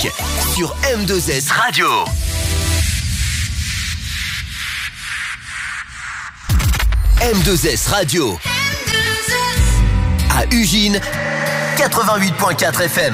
musique sur M2S Radio. M2S Radio. À Ugine, 88.4 FM.